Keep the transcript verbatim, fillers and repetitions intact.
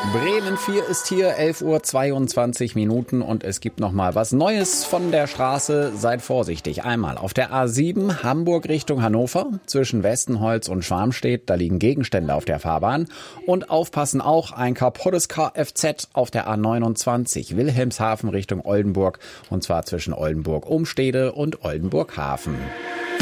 Bremen vier ist hier, elf Uhr zweiundzwanzig Minuten und es gibt noch mal was Neues von der Straße. Seid vorsichtig. Einmal auf der A sieben Hamburg Richtung Hannover zwischen Westenholz und Schwarmstedt. Da liegen Gegenstände auf der Fahrbahn. Und aufpassen auch, ein kaputtes Kfz auf der A neunundzwanzig Wilhelmshaven Richtung Oldenburg. Und zwar zwischen Oldenburg-Umstede und Oldenburg-Hafen.